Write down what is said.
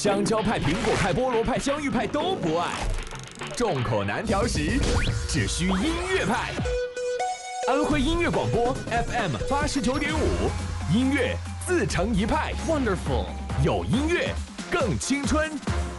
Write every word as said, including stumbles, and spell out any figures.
香蕉派、苹果派、菠萝派、香芋派都不爱。众口难调时，只需音乐派。安徽音乐广播 F M 八十九点五，音乐自成一派。Wonderful， 有音乐更青春。